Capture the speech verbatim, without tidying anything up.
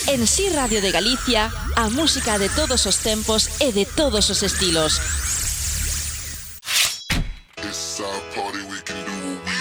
En Si Radio de Galicia, a música de todos os tempos e de todos os estilos. It's our party, we can do